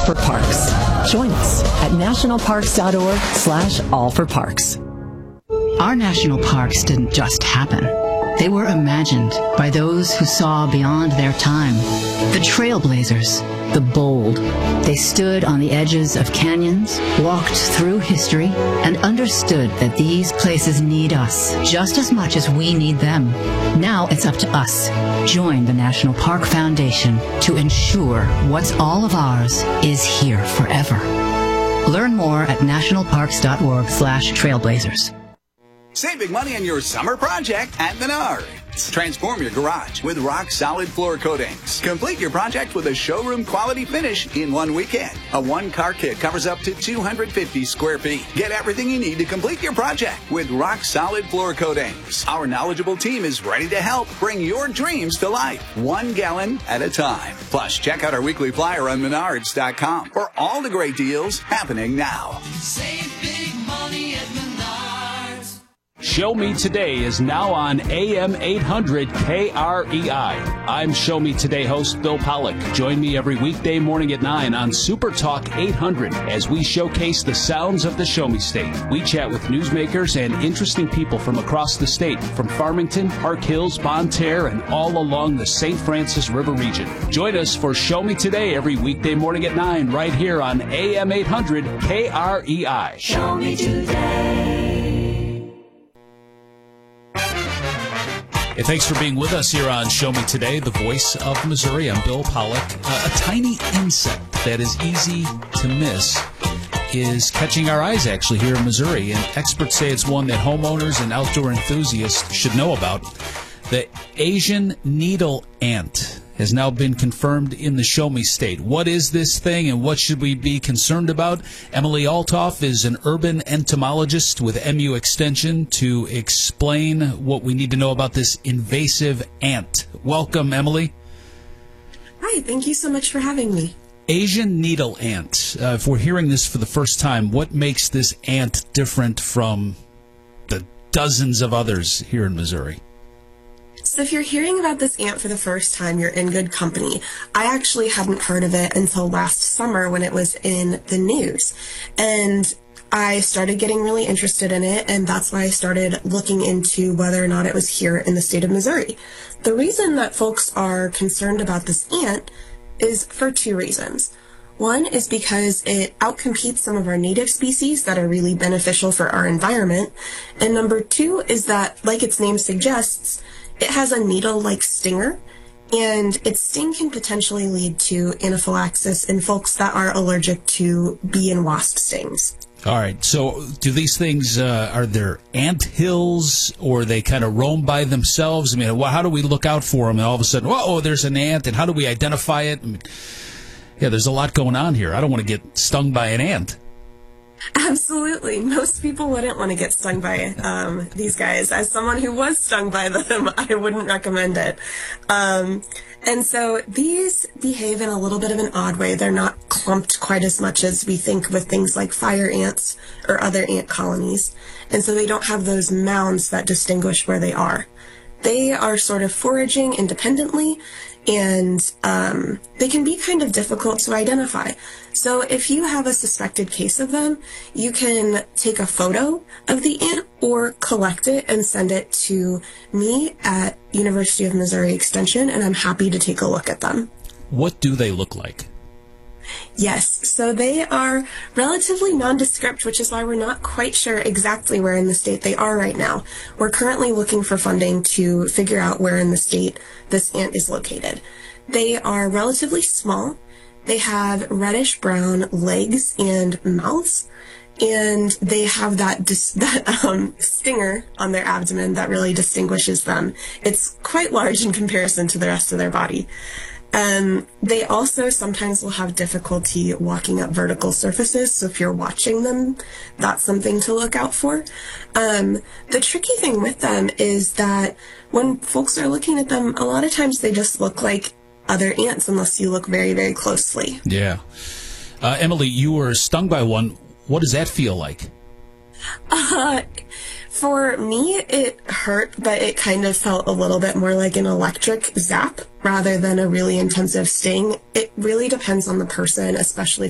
for Parks. Join us at nationalparks.org/allforparks. Our national parks didn't just happen. They were imagined by those who saw beyond their time. The trailblazers, the bold. They stood on the edges of canyons, walked through history, and understood that these places need us just as much as we need them. Now it's up to us. Join the National Park Foundation to ensure what's all of ours is here forever. Learn more at nationalparks.org/trailblazers. Save big money on your summer project at Menards. Transform your garage with rock-solid floor coatings. Complete your project with a showroom-quality finish in one weekend. A one-car kit covers up to 250 square feet. Get everything you need to complete your project with rock-solid floor coatings. Our knowledgeable team is ready to help bring your dreams to life, 1 gallon at a time. Plus, check out our weekly flyer on Menards.com for all the great deals happening now. Save big money at Menards. Show Me Today is now on AM 800 KREI. I'm Show Me Today host Bill Pollock. Join me every weekday morning at 9 on Super Talk 800 as we showcase the sounds of the Show Me State. We chat with newsmakers and interesting people from across the state, from Farmington, Park Hills, Bonne Terre, and all along the St. Francis River region. Join us for Show Me Today every weekday morning at 9 right here on AM 800 KREI. Show me today. Hey, thanks for being with us here on Show Me Today, the voice of Missouri. I'm Bill Pollock. A tiny insect that is easy to miss is catching our eyes, actually, here in Missouri. And experts say it's one that homeowners and outdoor enthusiasts should know about. The Asian needle ant has now been confirmed in the Show Me State. What is this thing and what should we be concerned about? Emily Altoff is an urban entomologist with MU Extension to explain what we need to know about this invasive ant. Welcome, Emily. Hi, thank you so much for having me. Asian needle ant. If we're hearing this for the first time, what makes this ant different from the dozens of others here in Missouri? So if you're hearing about this ant for the first time, you're in good company. I actually hadn't heard of it until last summer when it was in the news. And I started getting really interested in it, and that's why I started looking into whether or not it was here in the state of Missouri. The reason that folks are concerned about this ant is for two reasons. One is because it outcompetes some of our native species that are really beneficial for our environment. And number two is that, like its name suggests, it has a needle-like stinger, and its sting can potentially lead to anaphylaxis in folks that are allergic to bee and wasp stings. All right. So do these things, are there ant hills, or they kind of roam by themselves? I mean, how do we look out for them? And all of a sudden, whoa, there's an ant, and how do we identify it? I mean, yeah, there's a lot going on here. I don't want to get stung by an ant. Absolutely. Most people wouldn't want to get stung by these guys. As someone who was stung by them, I wouldn't recommend it. And so these behave in a little bit of an odd way. They're not clumped quite as much as we think with things like fire ants or other ant colonies. And so they don't have those mounds that distinguish where they are. They are sort of foraging independently, and they can be kind of difficult to identify. So if you have a suspected case of them, you can take a photo of the ant or collect it and send it to me at University of Missouri Extension, and I'm happy to take a look at them. What do they look like? Yes, so they are relatively nondescript, which is why we're not quite sure exactly where in the state they are right now. We're currently looking for funding to figure out where in the state this ant is located. They are relatively small. They have reddish-brown legs and mouths, and they have that stinger on their abdomen that really distinguishes them. It's quite large in comparison to the rest of their body. They also sometimes will have difficulty walking up vertical surfaces, so if you're watching them, that's something to look out for. The tricky thing with them is that when folks are looking at them, a lot of times they just look like other ants unless you look very, very closely. Yeah. Emily, you were stung by one. What does that feel like? For me, it hurt, but it kind of felt a little bit more like an electric zap rather than a really intensive sting. It really depends on the person, especially